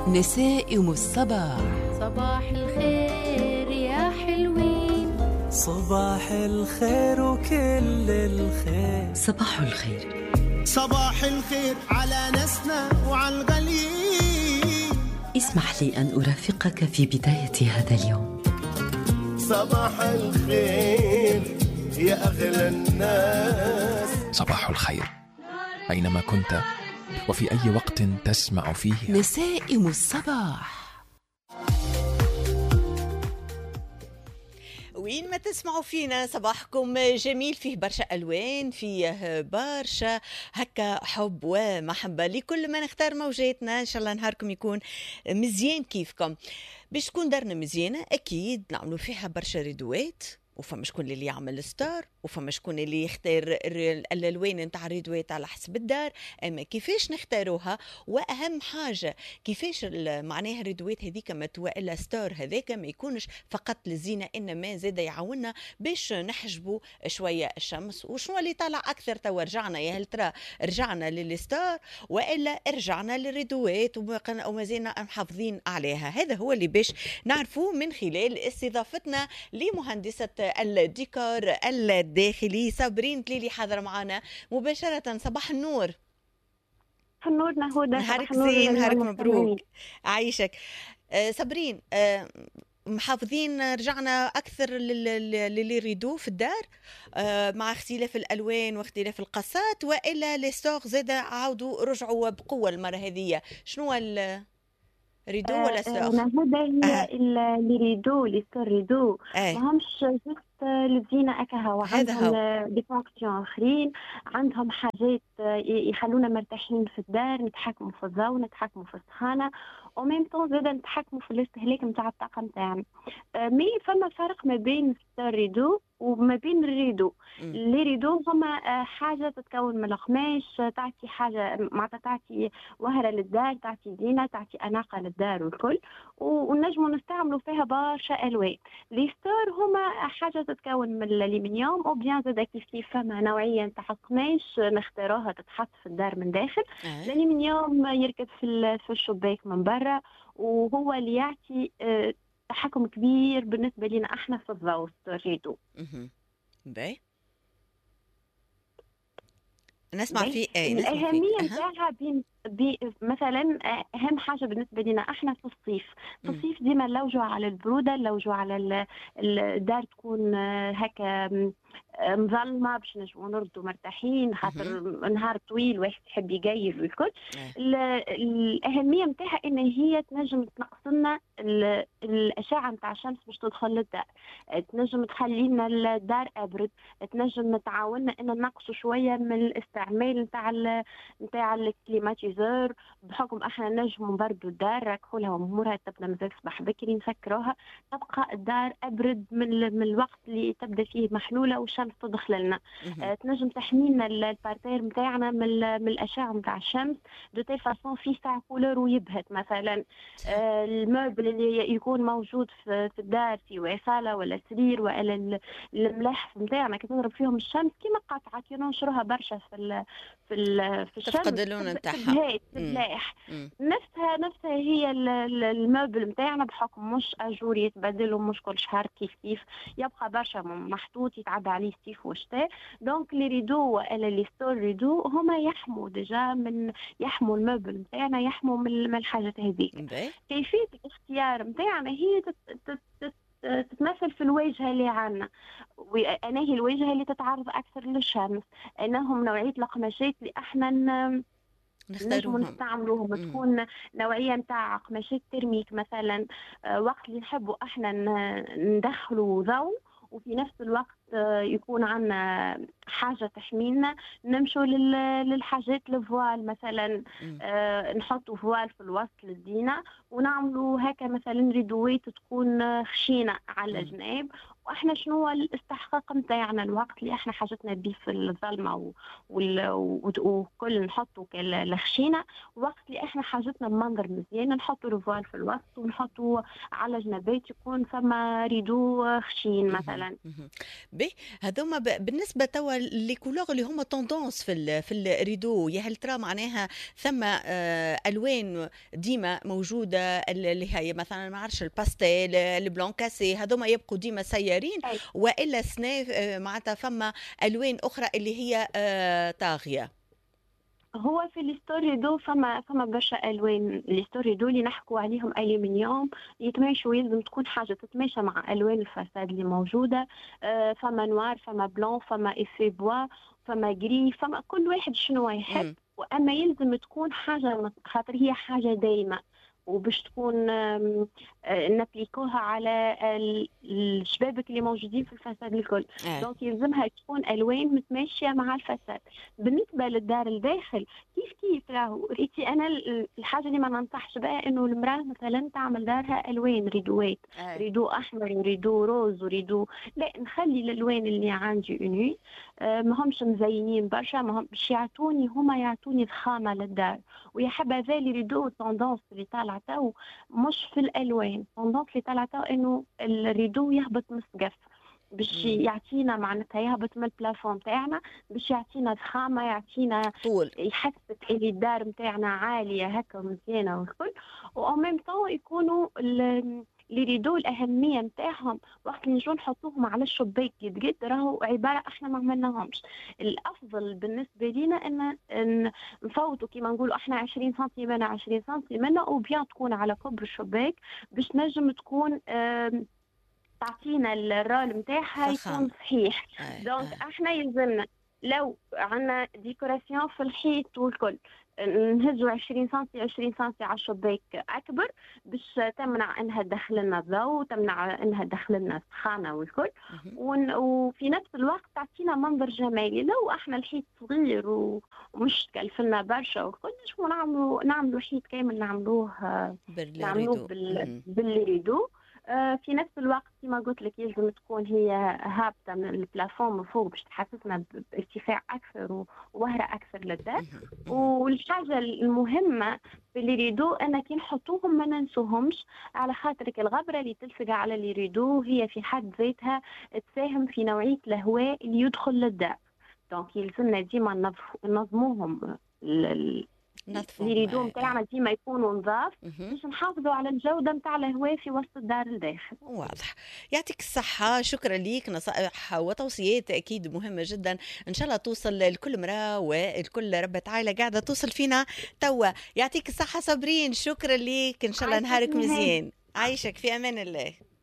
نسائم الصباح. صباح الخير يا حلوين، صباح الخير وكل الخير. صباح الخير، صباح الخير على ناسنا وعلى الغاليين. اسمح لي أن أرافقك في بداية هذا اليوم. صباح الخير يا أغلى الناس. صباح الخير أينما كنت وفي أي وقت تسمع فيه نسائم الصباح. وين ما تسمعوا فينا صباحكم جميل، فيه برشا ألوان، فيه برشا هكا حب ومحبة لكل ما نختار موجاتنا. إن شاء الله نهاركم يكون مزيان كيفكم. باش تكون دارنا مزيانة أكيد نعملوا فيها برشا ريدوات، وفما شكون اللي يعمل ستار، وفما شكون اللي يختار الالوان نتاع الريدوات على حسب الدار. اما كيفاش نختاروها، واهم حاجه كيفاش معناها الريدوات هذيك والا ستار هذاك ما يكونش فقط للزينه، انما زاد يعاوننا باش نحجبوا شويه الشمس. وشنو اللي طالع اكثر توا رجعنا، يا هل ترى رجعنا للستار والا رجعنا للريدوات ومازلنا محافظين عليها؟ هذا هو اللي باش نعرفوه من خلال استضافتنا لمهندسه الديكور الداخلي صابرين تليلي، حاضرة معنا مباشرة. صباح النور. النور نهودة، نهارك زين، نهارك مبروك، عايشك. صابرين، محافظين رجعنا أكثر للي يريدوه في الدار مع اختلاف الألوان واختلاف القصات، وإلا ليستور زاد عاودوا رجعوا بقوة المرة هذه؟ شنو ريدو ولا ستور؟ هذا اللي ريدو اللي ستور ريدو ماهمش جست للزينة أكها، وعندهم ديفاكسيون آخرين، عندهم حاجات يخلونا مرتاحين في الدار، نتحكموا في الضوء، نتحكموا في السخانة، وميم طون زادا نتحكموا في الاستهلاك نتاع الطاقة نتاعنا. مي فما فرق ما بين ستور ريدو وما بين الريدو. اللي ريدو هما حاجة تتكون من القماش، تعطي حاجة معناتها تعطي وهرة للدار، تعطي زينة، تعطي أناقة للدار والكل، ونجموا نستعملوا فيها برشا ألوان. لي ستور هما حاجة تتكون من الألمنيوم، أو بيان زادا كيف فما نوعية نتاع قماش نختاروها تتحط في الدار من داخل. الألمنيوم يركب في الشباك من برا، وهو اللي يعطي تحكم كبير بالنسبة لنا احنا في الضوء ريدو. باي نسمع فيه الأهمية نتاعها مثلا أهم حاجة بالنسبة لنا احنا في الصيف. في الصيف ديما نلوجوا على البرودة، نلوجوا على الدار تكون هكا مظلمة باش نجموا نرقدوا مرتاحين، خاطر نهار طويل واحد يحب يقيل والكل. الأهمية نتاعها إن هي تنجم تنقص لنا الأشعة نتاع الشمس باش تدخل للدار، تنجم تخلي لنا الدار أبرد، تنجم تعاوننا إن نقصوا شوية من الاستعمال نتاع الكليماتيزور، بحكم احنا نجموا نبردوا الدار راكحولها وامورها تبدا مازال صباح بكري نسكروها، تبقى الدار ابرد من الوقت اللي تبدا فيه محلوله والشمس تدخل لنا. تنجم تحمينا البارتير نتاعنا من الاشعه نتاع الشمس دو تيل فاسون في ساعه كولور ويبهت. مثلا الموبل اللي يكون موجود في الدار في صاله ولا سرير ولا الملاحف نتاعنا كي تضرب فيهم الشمس كيما قطعه كي ننشروها برشا في الشمس تفقد اللون نتاعها، تبلاح. نفسها هي الموبل نتاعنا، بحكم مش اجور يتبدل ومش كل شهر كيف يبقى برشا محطوط يتعدى عليه الصيف والشتاء. دونك لي ريدو ولا لي ستور ريدو هما يحموا يحموا الموبل نتاعنا، يحموا من الحاجات هذيك. كيفية الاختيار نتاعنا هي تتمثل في الواجهة اللي عنا، وأنا هي الواجهة اللي تتعرض أكثر للشمس، أنهم نوعية القماشات اللي احنا نجموا نستعملوهم تكون نوعية نتاع قماشات ترميك مثلا، وقت اللي نحبوا احنا ندخلوا ضوء وفي نفس الوقت يكون عنا حاجة تحمينا، نمشوا للحاجات الفوال مثلا، نحطوا فوال في الوسط للزينة، ونعملوا هكا مثلا ريدوات تكون خشينة على الجناب واحنا شنو هو الاستحقاق نتاعنا، الوقت اللي احنا حاجتنا به في الظلمه وكل نحطوا الخشينه، وقت اللي احنا حاجتنا بمنظر مزيان نحطوا الفوال في الوسط ونحطوا على جنبات يكون فما ريدو خشين مثلا. هذوما بالنسبه توا لي كولور اللي هما توندونس في الريدو، يا هل ترى معناها ثم الوان ديما موجوده اللي هي مثلا ما عرفش الباستيل البلون كاسي، هذوما يبقوا ديما سيارين والا سناف معناتها فما الوان اخرى اللي هي طاغيه؟ هو في الستوريدو فما برشا الوان. الستوريدو اللي نحكوا عليهم الومنيوم يتماشوا، يلزم تكون حاجه تتماشى مع الوان الفساد اللي موجوده. فما نوار، فما بلون، فما افي بوا، فما جري، فما كل واحد شنو يحب. واما يلزم تكون حاجه خاطر هي حاجه دايمه وباش تكون نابليكوها على الشبابك اللي موجودين في الفساد الكل. دونك يلزمها تكون الوان متماشيه مع الفساد. بالنسبه للدار الداخل كيف راهو ريتي انا الحاجه اللي ما ننصحش بها انه المراه مثلا تعمل دارها الوان ريدوات، ريدو احمر وريدو روز وريدو، لا نخلي الالوان اللي عندي اوني ما همش مزينين برشا، ما هم باش هما يعطوني الخامه للدار. ويا حبذا لي ريدو توندونس اللي طالعه تو مش في الالوان، توندونس اللي طالعه تو انه الريدو يهبط من السقف باش يعطينا معناتها يهبط من البلافون تاعنا باش يعطينا الخامه، يعطينا طول، يحسك اللي الدار نتاعنا عاليه هكا مزيانه والكل. و ميم طون يكونوا لي ريدو الاهميه نتاعهم وقت اللي نجو نحطوهم على الشباك قد راهو عباره احنا ما عملناهمش. الافضل بالنسبه لينا ان نفوتوا كيما نقولوا احنا 20 سم منها 20 سم منها، وبيان تكون على كبر الشباك باش نجم تكون تعطينا الرول نتاعها يكون صحيح. دونك احنا يلزمنا لو عندنا ديكوراسيون في الحيط والكل نهزوا 20 سم 20 سم على الشباك اكبر باش تمنع انها تدخل لنا الضوء، تمنع انها تدخل لنا السخانه والكل، وفي نفس الوقت تعطينا منظر جمالي. لو احنا الحيط صغير ومش تكلفنا برشا والكل نجمو نعملوا حيط كامل نعملوه بالريدو. في نفس الوقت كما قلت لك يلزم تكون هي هابطه من البلافون من فوق باش تحسسنا بارتفاع اكثر ووهره اكثر للدار. والحاجه المهمه في الريدو ان كي نحطوهم ما ننسوهمش، على خاطرك الغبره اللي تلصق على الريدو هي في حد ذاتها تساهم في نوعيه الهواء اللي يدخل للدار. دونك يلزمنا ديما ننظموهم الريدو نتاعنا ديما يكونوا نظاف باش نحافظوا على الجوده نتاع الهواء في وسط الدار الداخل. واضح. يعطيك الصحه، شكرا ليك، نصائح وتوصيات اكيد مهمه جدا، ان شاء الله توصل لكل امراه والكل ربة عائله قاعده توصل فينا توا. يعطيك الصحه صابرين، شكرا ليك، ان شاء الله نهارك مزيان. عايشك في امان الله.